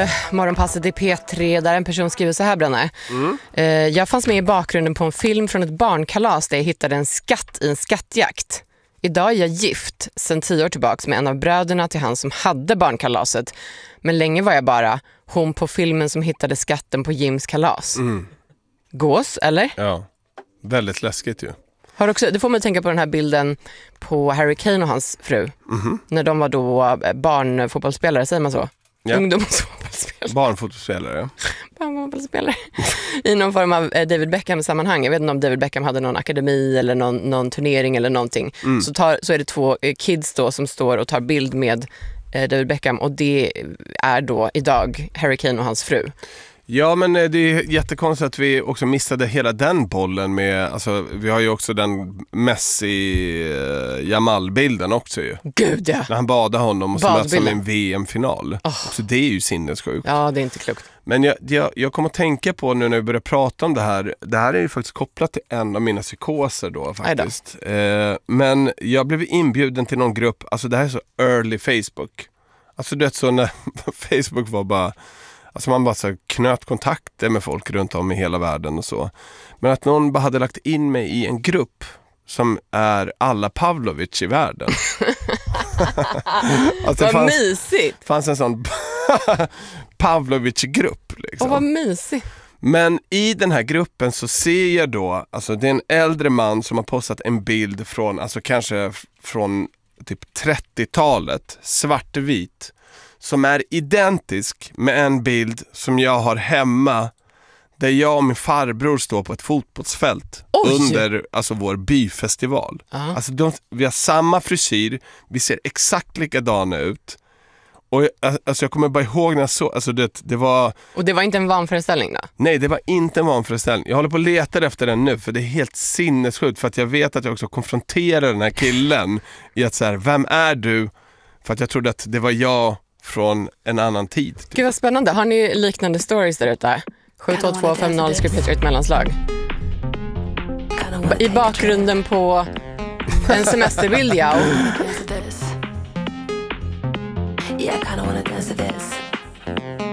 morgonpasset i P3 där en person skriver så här, Branne. Jag fanns med i bakgrunden på en film från ett barnkalas där jag hittade en skatt i en skattjakt. Idag är jag gift sedan 10 år tillbaka med en av bröderna till han som hade barnkalaset. Men länge var jag bara hon på filmen som hittade skatten på Jims kalas. Gås, eller? Ja, väldigt läskigt ju. Har också, det får mig att tänka på den här bilden på Harry Kane och hans fru. När de var då barnfotbollsspelare, säger man så? Ja. Ungdomsfotbollsspelare. Barnfotbollsspelare. I någon form av David Beckham-sammanhang. Jag vet inte om David Beckham hade någon akademi eller någon turnering eller någonting. Så är det 2 kids då som står och tar bild med David Beckham. Och det är då idag Harry Kane och hans fru. Ja, men det är jättekonstigt att vi också missade hela den bollen med, alltså vi har ju också den Messi-Jamal-bilden också ju. Gud, ja. När han badade honom och så möts han i en VM-final. Så det är ju sinnessjukt. Ja, det är inte klokt. Men jag kommer att tänka på nu när vi börjar prata om det här är ju faktiskt kopplat till en av mina psykoser då faktiskt. Men jag blev inbjuden till någon grupp, alltså det här är så early Facebook. Alltså det är så när Facebook var bara... Alltså man bara så knöt kontakter med folk runt om i hela världen och så. Men att någon bara hade lagt in mig i en grupp som är alla Pavlovic i världen. Alltså vad mysigt! Det fanns en sån Pavlovic-grupp liksom. Vad mysigt! Men i den här gruppen så ser jag då, alltså det är en äldre man som har postat en bild från, alltså kanske från typ 30-talet, svartvit, som är identisk med en bild som jag har hemma där jag och min farbror står på ett fotbollsfält under alltså vår byfestival. Alltså vi har samma frisyr, vi ser exakt likadana ut. Och alltså jag kommer bara ihåg när jag såg, alltså det var... Och det var inte en vanföreställning då? Nej, det var inte en vanföreställning. Jag håller på att leta efter den nu för det är helt sinnessjukt, för att jag vet att jag också konfronterar den här killen i att så här, vem är du? För att jag trodde att det var jag från en annan tid. Gud vad spännande. Har ni liknande stories där ute? 72250 skriv Peter ett mellanslag. I bakgrunden på en semesterbild, ja. Yeah, I kinda wanna dance to this.